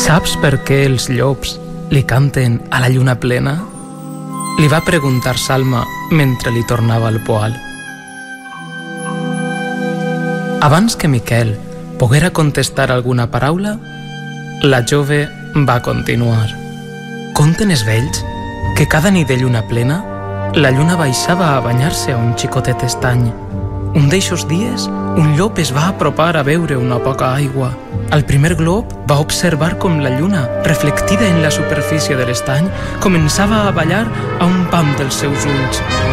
Saps per què els llops li canten a la lluna plena? Li va preguntar Salma mentre li tornava el poal. Abans que Miquel poguera contestar alguna paraula, la jove va continuar. Conten els vells que cada nit de lluna plena la lluna baixava a banyar-se a un xicotet estany. Un d'eixos dies, un llop es va apropar a beure una poca aigua. Al primer glob va observar com la lluna, reflectida en la superfície de l'estany, començava a ballar a un pam dels seus ulls.